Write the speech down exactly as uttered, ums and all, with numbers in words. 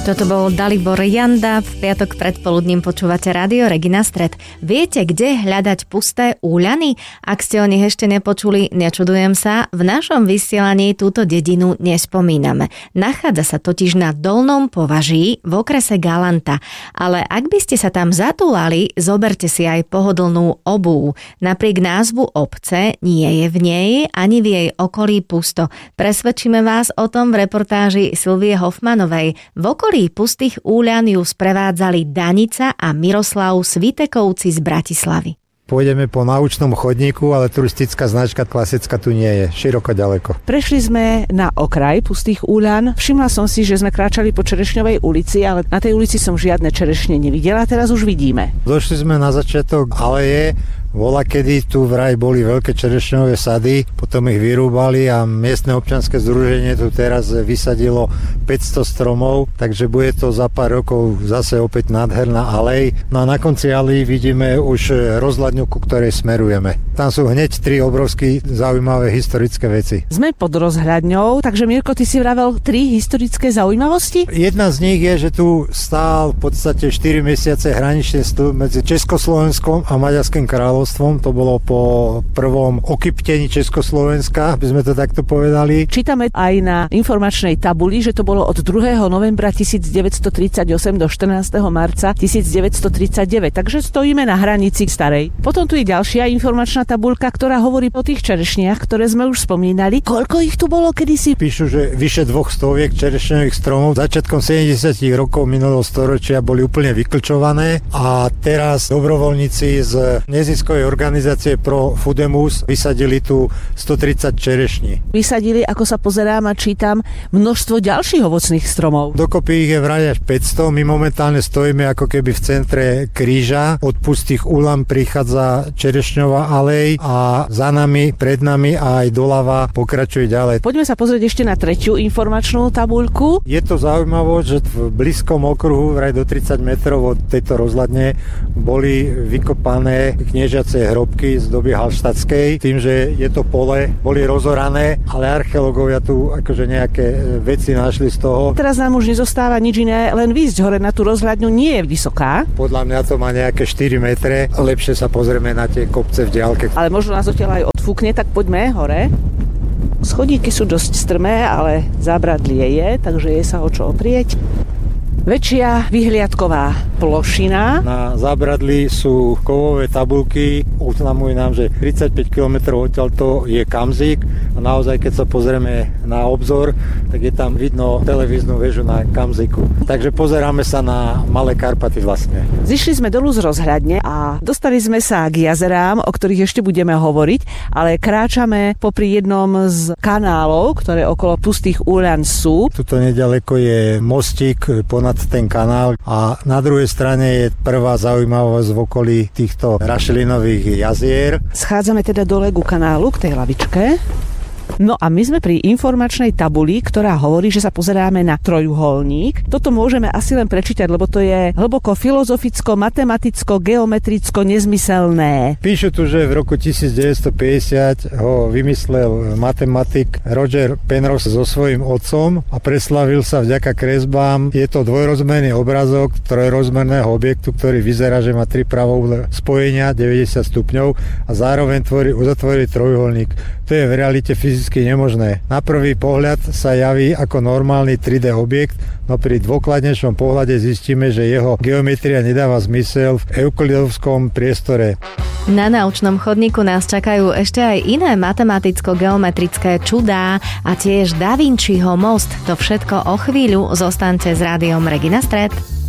Toto bol Dalibor Janda. V piatok predpoludním počúvate Rádio Regina Stred. Viete, kde hľadať pusté úľany? Ak ste o nich ešte nepočuli, nečudujem sa. V našom vysielaní túto dedinu nespomíname. Nachádza sa totiž na Dolnom Považí v okrese Galanta. Ale ak by ste sa tam zatúlali, zoberte si aj pohodlnú obúv. Napriek názvu obce nie je v nej ani v jej okolí pusto. Presvedčíme vás o tom v reportáži Silvie Hoffmanovej. V okolí pustých úľan ju sprevádzali Danica a Miroslav Svitekovci z Bratislavy. Pôjdeme po naučnom chodníku, ale turistická značka klasická tu nie je, široko ďaleko. Prešli sme na okraj pustých úľan. Všimla som si, že sme kráčali po Čerešňovej ulici, ale na tej ulici som žiadne čerešne nevidela, teraz už vidíme. Došli sme na začiatok aleje. Vola, kedy tu vraj boli veľké čerešňové sady, potom ich vyrúbali a miestne občianske združenie tu teraz vysadilo päťsto stromov, takže bude to za pár rokov zase opäť nádherná alej. No a na konci alej vidíme už rozhľadňu, ku ktorej smerujeme. Tam sú hneď tri obrovské zaujímavé historické veci. Sme pod rozhľadňou, takže Mirko, ty si vravel tri historické zaujímavosti? Jedna z nich je, že tu stál v podstate štyri mesiace hraničný stĺp medzi Československom a Maďarským kráľovstvom. To bolo po prvom okyptení Československa, by sme to takto povedali. Čítame aj na informačnej tabuli, že to bolo od druhého novembra tisícdeväťstotridsaťosem do štrnásteho marca tisícdeväťstotridsaťdeväť, takže stojíme na hranici starej. Potom tu je ďalšia informačná tabuľka, ktorá hovorí o tých čerešniach, ktoré sme už spomínali. Koľko ich tu bolo kedysi? Píšu, že vyše dvoch stoviek čerešňových stromov začiatkom sedemdesiatych rokov minulého storočia boli úplne vyklčované a teraz dobrovoľníci z neziskovej organizácie Pro Fudemus vysadili tu stotridsať čerešní. Vysadili, ako sa pozerám a čítam, množstvo ďalších ovocných stromov. Dokopy ich je vraj až päťsto. My momentálne stojíme ako keby v centre kríža. Od pustých úľan prichádza čerešňová alej a za nami, pred nami a aj doľava pokračuje ďalej. Poďme sa pozrieť ešte na tretiu informačnú tabuľku. Je to zaujímavé, že v blízkom okruhu vraj do tridsať metrov od tejto rozhľadne boli vykopané kniežia hrobky z doby halštatskej. Tým, že je to pole, boli rozorané, ale archeológovia tu akože nejaké veci našli z toho. Teraz nám už nezostáva nič iné, len výjsť hore na tú rozhľadňu. Nie je vysoká. Podľa mňa to má nejaké štyri metre. Lepšie sa pozrieme na tie kopce v diaľke. Ale možno nás odtiaľ aj odfúkne, tak poďme hore. Schodíky sú dosť strmé, ale zábradlie je, takže je sa o čo oprieť. Väčšia vyhliadková plošina. Na zábradlí sú kovové tabuľky, oznamujú nám, že tridsaťpäť kilometrov odtiaľto je Kamzík a naozaj, keď sa pozrieme na obzor, tak je tam vidno televíznu väžu na Kamzíku. Takže pozeráme sa na Malé Karpaty vlastne. Zišli sme dolu z rozhľadne a dostali sme sa k jazerám, o ktorých ešte budeme hovoriť, ale kráčame popri jednom z kanálov, ktoré okolo pustých úľan sú. Tuto neďaleko je mostík ponad ten kanál a na druhej strane je prvá zaujímavosť v okolí týchto rašelinových jazier. Schádzame teda dole ku kanálu, k tej lavičke. No a my sme pri informačnej tabuli, ktorá hovorí, že sa pozeráme na trojuholník. Toto môžeme asi len prečítať, lebo to je hlboko filozoficko, matematicko, geometricko nezmyselné. Píšu tu, že v roku tisícdeväťstopäťdesiat ho vymyslel matematik Roger Penrose so svojím otcom a preslavil sa vďaka kresbám. Je to dvojrozmerný obrazok trojrozmerného objektu, ktorý vyzerá, že má tri pravoúhle spojenia deväťdesiat stupňov a zároveň tvorí uzatvorený trojuholník. To je v realite fyzicky nemožné. Na prvý pohľad sa javí ako normálny tri dé objekt, no pri dôkladnejšom pohľade zistíme, že jeho geometria nedáva zmysel v euklidovskom priestore. Na naučnom chodníku nás čakajú ešte aj iné matematicko-geometrické čudá a tiež Da Vinciho most. To všetko o chvíľu. Zostaňte s rádiom Regina Stred.